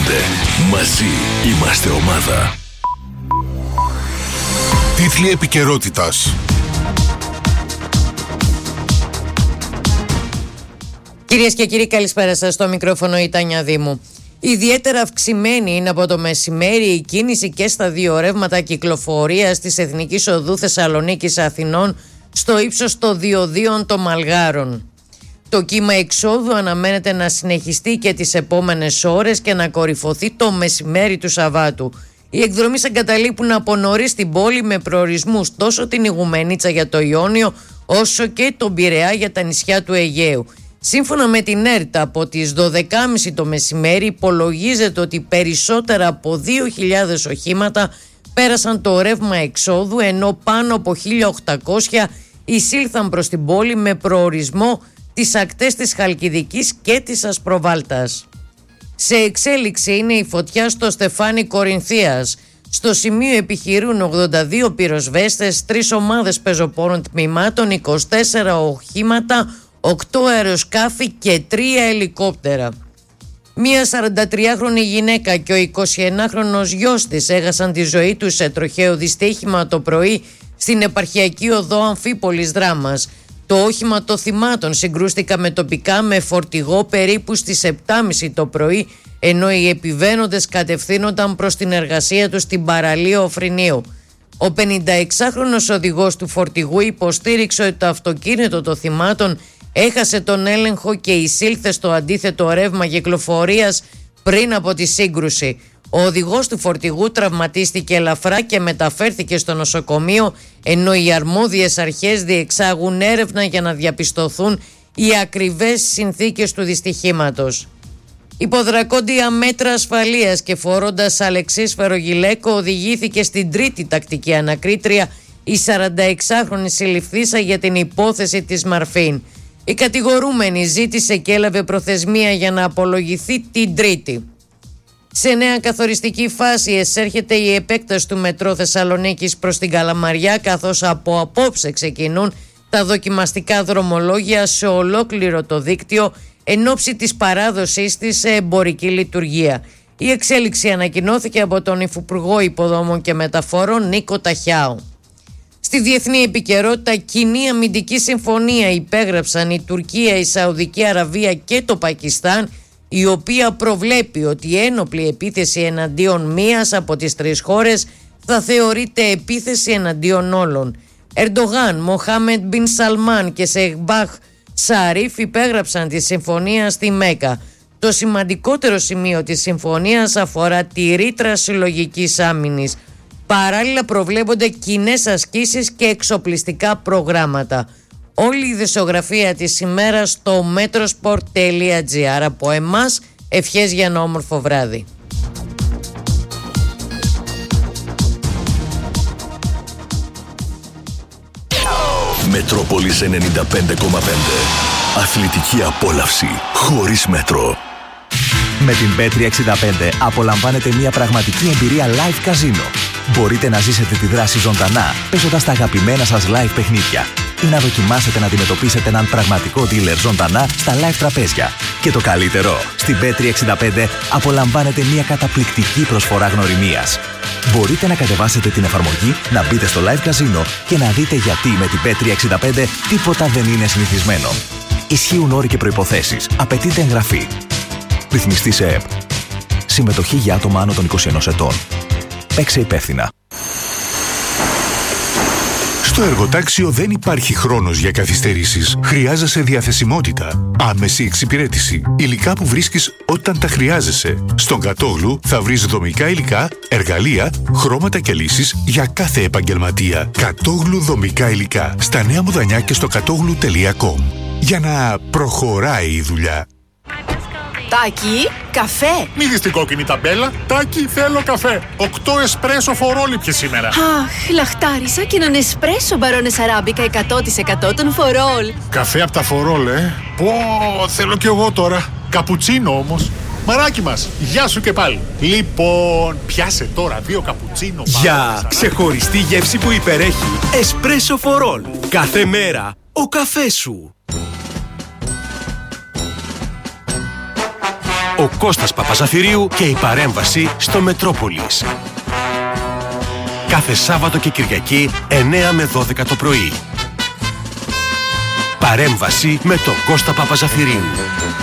Μαζί είμαστε ομάδα. Τίτλοι επικαιρότητας. Κυρίες και κύριοι, καλησπέρα σας. Στο μικρόφωνο η Τάνια Δήμου. Ιδιαίτερα αυξημένη είναι από το μεσημέρι η κίνηση και στα δύο ρεύματα κυκλοφορίας της Εθνικής Οδού Θεσσαλονίκης Αθηνών στο ύψος των διοδίων των Μαλγάρων. Το κύμα εξόδου αναμένεται να συνεχιστεί και τις επόμενες ώρες και να κορυφωθεί το μεσημέρι του Σαββάτου. Οι εκδρομείς εγκαταλείπουν από νωρίς την πόλη με προορισμούς τόσο την Ιγουμενίτσα για το Ιόνιο όσο και τον Πειραιά για τα νησιά του Αιγαίου. Σύμφωνα με την ΕΡΤ, από τις 12.30 το μεσημέρι υπολογίζεται ότι περισσότερα από 2.000 οχήματα πέρασαν το ρεύμα εξόδου, ενώ πάνω από 1.800 εισήλθαν προς την πόλη με προορισμό τις ακτές της Χαλκιδικής και της Ασπροβάλτας. Σε εξέλιξη είναι η φωτιά στο Στεφάνι Κορινθίας. Στο σημείο επιχειρούν 82 πυροσβέστες, 3 ομάδες πεζοπόρων τμήματων, 24 οχήματα, 8 αεροσκάφη και 3 ελικόπτερα. Μία 43χρονη γυναίκα και ο 21χρονος γιος της έχασαν τη ζωή τους σε τροχαίο δυστύχημα το πρωί στην επαρχιακή οδό Αμφίπολης Δράμας. Το όχημα των θυμάτων συγκρούστηκαν με τοπικά με φορτηγό περίπου στις 7.30 το πρωί, ενώ οι επιβαίνοντες κατευθύνονταν προς την εργασία τους στην παραλία Οφρινίου. Ο 56χρονος οδηγός του φορτηγού υποστήριξε ότι το αυτοκίνητο των θυμάτων έχασε τον έλεγχο και εισήλθε στο αντίθετο ρεύμα κυκλοφορίας πριν από τη σύγκρουση. Ο οδηγός του φορτηγού τραυματίστηκε ελαφρά και μεταφέρθηκε στο νοσοκομείο, ενώ οι αρμόδιες αρχές διεξάγουν έρευνα για να διαπιστωθούν οι ακριβές συνθήκες του δυστυχήματος. Υποδρακόντια μέτρα ασφαλείας και φορώντας αλεξίσφαιρο γυλαίκο οδηγήθηκε στην τρίτη τακτική ανακρίτρια η 46χρονη συλληφθήσα για την υπόθεση της Μαρφίν. Η κατηγορούμενη ζήτησε και έλαβε προθεσμία για να απολογηθεί την Τρίτη. Σε νέα καθοριστική φάση εισέρχεται η επέκταση του μετρό Θεσσαλονίκης προς την Καλαμαριά, καθώς από απόψε ξεκινούν τα δοκιμαστικά δρομολόγια σε ολόκληρο το δίκτυο εν ώψη της παράδοσης της σε εμπορική λειτουργία. Η εξέλιξη ανακοινώθηκε από τον Υφυπουργό Υποδομών και Μεταφορών Νίκο Ταχιάου. Στη διεθνή επικαιρότητα, κοινή αμυντική συμφωνία υπέγραψαν η Τουρκία, η Σαουδική Αραβία και το Πακιστάν, η οποία προβλέπει ότι η ένοπλη επίθεση εναντίον μίας από τις τρεις χώρες θα θεωρείται επίθεση εναντίον όλων. Ερντογάν, Μοχάμεντ Μπιν Σαλμάν και Σεχμπάχ Σαρίφ υπέγραψαν τη συμφωνία στη Μέκα. Το σημαντικότερο σημείο της συμφωνίας αφορά τη ρήτρα συλλογικής άμυνης. Παράλληλα προβλέπονται κοινές ασκήσεις και εξοπλιστικά προγράμματα. Όλη η δισογραφία της ημέρας στο metrosport.gr. Από εμάς, ευχές για ένα όμορφο βράδυ. Μετρόπολης 95,5. Αθλητική απόλαυση χωρίς μέτρο. Με την Bet365 απολαμβάνετε μια πραγματική εμπειρία live καζίνο. Μπορείτε να ζήσετε τη δράση ζωντανά παίζοντας τα αγαπημένα σας live παιχνίδια ή να δοκιμάσετε να αντιμετωπίσετε έναν πραγματικό dealer ζωντανά στα live τραπέζια. Και το καλύτερο, στην Bet365 απολαμβάνετε μια καταπληκτική προσφορά γνωριμίας. Μπορείτε να κατεβάσετε την εφαρμογή, να μπείτε στο live καζίνο και να δείτε γιατί με την Bet365 τίποτα δεν είναι συνηθισμένο. Ισχύουν όροι και προϋποθέσεις. Απαιτείται εγγραφή. Ρυθμιστή σε ΕΠ. Συμμετοχή για άτομα άνω των 21 ετών. Παίξε υπεύθυνα. Στο εργοτάξιο δεν υπάρχει χρόνος για καθυστερήσεις. Χρειάζεσαι διαθεσιμότητα, άμεση εξυπηρέτηση, υλικά που βρίσκεις όταν τα χρειάζεσαι. Στον Κατόγλου θα βρεις δομικά υλικά, εργαλεία, χρώματα και λύσεις για κάθε επαγγελματία. Κατόγλου δομικά υλικά. Στα Νέα Μουδανιά και στο κατόγλου.com. Για να προχωράει η δουλειά. Τάκη, καφέ. Μη δεις την κόκκινη ταμπέλα. Τάκη, θέλω καφέ. 8 εσπρέσο φορόλιπιε σήμερα. Αχ, λαχτάρισα και έναν εσπρέσο μπαρόνες αράμπικα 100% των φορόλ. Καφέ από τα φορόλ, Πω, θέλω κι εγώ τώρα. Καπουτσίνο όμως. Μαράκι μας, γεια σου και πάλι. Λοιπόν, πιάσε τώρα 2 καπουτσίνο. Για ξεχωριστή γεύση που υπερέχει. Εσπρέσο φορόλ. Κάθε μέρα ο καφές σου. Ο Ο Κώστας Παπαζαφυρίου και η παρέμβαση στο Μετρόπολης. Κάθε Σάββατο και Κυριακή 9 με 12 το πρωί. Παρέμβαση με τον Κώστα Παπαζαφυρίου.